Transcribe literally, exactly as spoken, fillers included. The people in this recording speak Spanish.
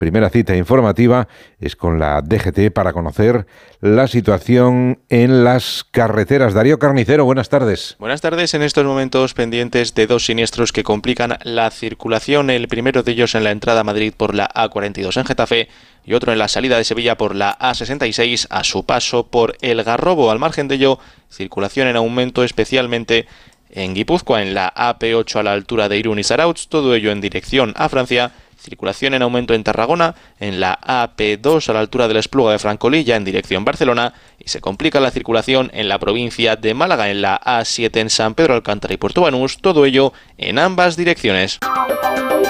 primera cita informativa es con la D G T para conocer la situación en las carreteras. Darío Carnicero, buenas tardes. Buenas tardes. En estos momentos pendientes de dos siniestros que complican la circulación. El primero de ellos en la entrada a Madrid por la A cuarenta y dos en Getafe y otro en la salida de Sevilla por la A sesenta y seis a su paso por El Garrobo. Al margen de ello, circulación en aumento especialmente en Guipúzcoa, en la A P ocho a la altura de Irún y Zarautz, todo ello en dirección a Francia. Circulación en aumento en Tarragona, en la A P dos a la altura del Espluga de Francolí, ya en dirección Barcelona, y se complica la circulación en la provincia de Málaga, en la A siete en San Pedro Alcántara y Puerto Banús, todo ello en ambas direcciones.